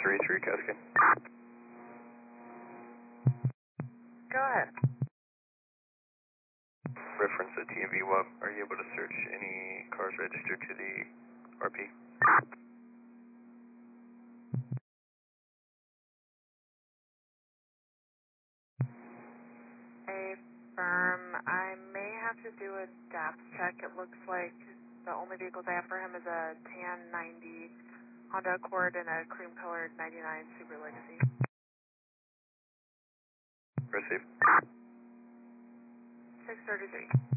633 Cascade. Go ahead. Reference the TMV WAP. Are you able to search any cars registered to the RP? Affirm. I may have to do a DAPS check. It looks like the only vehicles I have for him is a tan 90 Honda Accord and a cream colored 99 Subaru Legacy. Receive. 633.